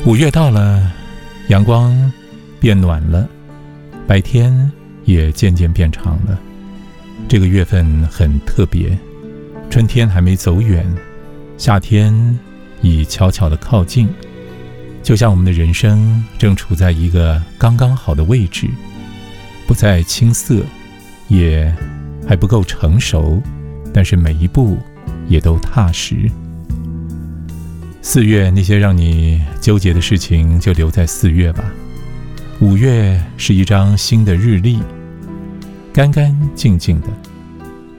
5月到了，阳光变暖了，白天也渐渐变长了。这个月份很特别，春天还没走远，夏天已悄悄地靠近，就像我们的人生正处在一个刚刚好的位置，不再青涩，也还不够成熟，但是每一步也都踏实。4月那些让你纠结的事情就留在4月吧。5月是一张新的日历，干干净净的，